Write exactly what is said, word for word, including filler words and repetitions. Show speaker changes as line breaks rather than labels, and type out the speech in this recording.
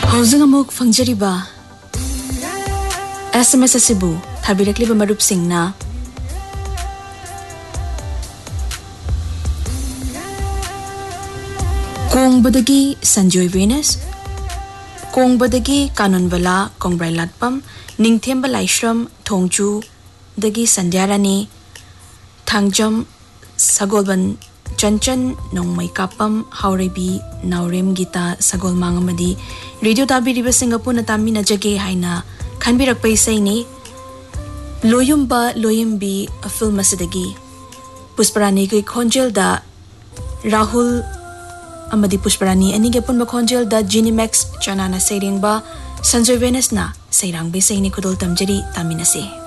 Hozing amok fangjariba S M S asibu thabirakliba marup singna Kongbadagi Sanjoy Venus Kongbadagi Kanonbala Kongbrai Latpam Ningthemba Laishram Thongchu Dagi Sandhyarani Thangjam Sagolban Chanchan Nongmai Kapam Haurebi Naurem Gita Sagol Mangamadi Radio Tabi Riba Singapore Tamina Jage Haina Kanbirak Paisaini Loyumba Loyumbi a film Masidagi Pusparani Ki Konjel da Rahul Amadi Pusparani Anige Punba Konjel da Ginimax Chanana Sairing ba Sanjoy Venus na Sairang Bisaini Kudol Tamjari Tamina se